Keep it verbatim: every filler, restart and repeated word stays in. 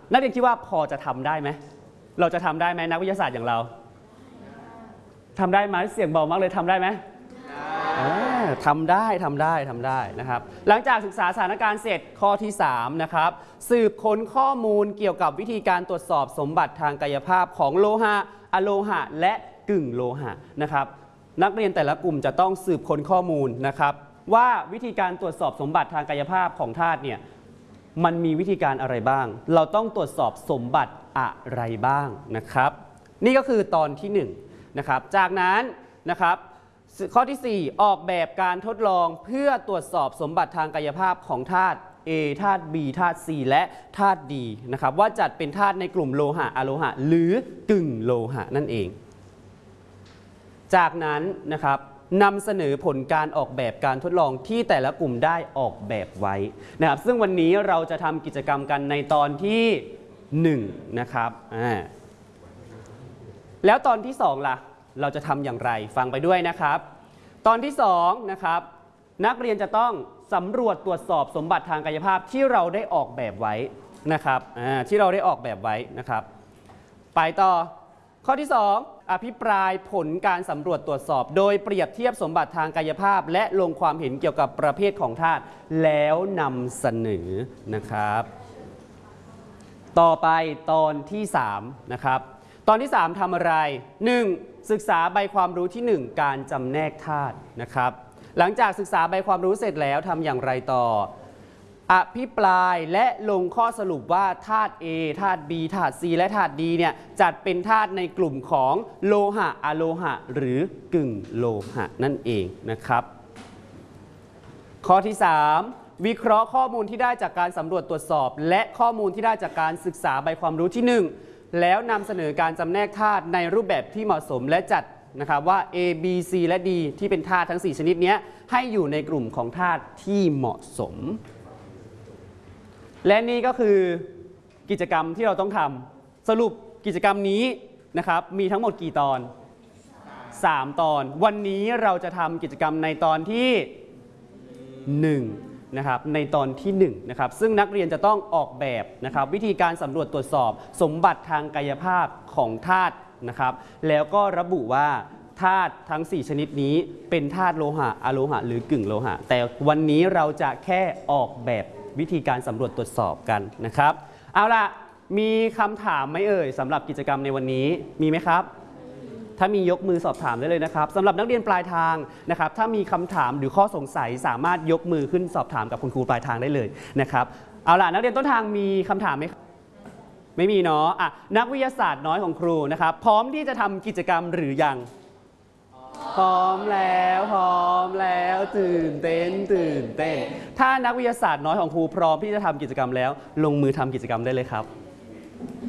นักเรียนคิดว่าพอจะทำได้ไหมเราจะทำได้ไหมนักวิทยาศาสตร์อย่างเราทำได้ไหมเสียงเบามากเลยทำได้ไหมทำได้ทำได้ทำได้นะครับหลังจากศึกษาสถานการณ์เสร็จข้อที่สามนะครับสืบค้นข้อมูลเกี่ยวกับวิธีการตรวจสอบสมบัติทางกายภาพของโลหะอะโลหะและกึ่งโลหะนะครับนักเรียนแต่ละกลุ่มจะต้องสืบค้นข้อมูลนะครับว่าวิธีการตรวจสอบสมบัติทางกายภาพของธาตุเนี่ยมันมีวิธีการอะไรบ้างเราต้องตรวจสอบสมบัติอะไรบ้างนะครับนี่ก็คือตอนที่หนึ่งนะครับจากนั้นนะครับข้อที่สี่ออกแบบการทดลองเพื่อตรวจสอบสมบัติทางกายภาพของธาตุ A ธาตุ B ธาตุ C และธาตุ D นะครับว่าจัดเป็นธาตุในกลุ่มโลหะอะโลหะหรือกึ่งโลหะนั่นเองจากนั้นนะครับนำเสนอผลการออกแบบการทดลองที่แต่ละกลุ่มได้ออกแบบไว้นะครับซึ่งวันนี้เราจะทำกิจกรรมกันในตอนที่หนึ่งนะครับอ่าแล้วตอนที่สองล่ะเราจะทำอย่างไรฟังไปด้วยนะครับตอนที่สองนะครับนักเรียนจะต้องสำรวจตรวจสอบสมบัติทางกายภาพที่เราได้ออกแบบไว้นะครับอ่าที่เราได้ออกแบบไว้นะครับไปต่อข้อที่สองอภิปรายผลการสำรวจตรวจสอบโดยเปรียบเทียบสมบัติทางกายภาพและลงความเห็นเกี่ยวกับประเภทของธาตุแล้วนำเสนอนะครับต่อไปตอนที่สามนะครับตอนที่สามทำอะไร หนึ่ง. ศึกษาใบความรู้ที่หนึ่งการจำแนกธาตุนะครับหลังจากศึกษาใบความรู้เสร็จแล้วทำอย่างไรต่ออภิปรายและลงข้อสรุปว่าธาตุ A ธาตุ B ธาตุ C และธาตุ D เนี่ยจัดเป็นธาตุในกลุ่มของโลหะอะโลหะหรือกึ่งโลหะนั่นเองนะครับข้อที่สามวิเคราะห์ข้อมูลที่ได้จากการสำรวจตรวจสอบและข้อมูลที่ได้จากการศึกษาใบความรู้ที่หนึ่งแล้วนำเสนอการจำแนกธาตุในรูปแบบที่เหมาะสมและจัดนะครับว่า A B C และ D ที่เป็นธาตุทั้งสี่ชนิดนี้ให้อยู่ในกลุ่มของธาตุที่เหมาะสมและนี่ก็คือกิจกรรมที่เราต้องทำสรุปกิจกรรมนี้นะครับมีทั้งหมดกี่ตอนสามตอนวันนี้เราจะทำกิจกรรมในตอนที่หนึ่งนะครับในตอนที่หนึ่งนะครับซึ่งนักเรียนจะต้องออกแบบนะครับวิธีการสำรวจตรวจสอบสมบัติทางกายภาพของธาตุนะครับแล้วก็ระบุว่าธาตุทั้งสี่ชนิดนี้เป็นธาตุโลหะอะโลหะหรือกึ่งโลหะแต่วันนี้เราจะแค่ออกแบบวิธีการสำรวจตรวจสอบกันนะครับเอาล่ะมีคำถามไหมเอ่ยสำหรับกิจกรรมในวันนี้มีไหมครับถ้ามียกมือสอบถามได้เลยนะครับสำหรับนักเรียนปลายทางนะครับถ้ามีคำถามหรือข้อสงสัยสามารถยกมือขึ้นสอบถามกับคุณครูปลายทางได้เลยนะครับเอาล่ะนักเรียนต้นทางมีคำถามไหมไม่มีเนาะอ่ะนักวิทยาศาสตร์น้อยของครูนะครับพร้อมที่จะทำกิจกรรมหรือยังพร้อมแล้วพร้อมแล้วตื่นเต้นตื่นเต้นถ้านักวิทยาศาสตร์น้อยของครูพร้อมที่จะทำกิจกรรมแล้วลงมือทำกิจกรรมได้เลยครับ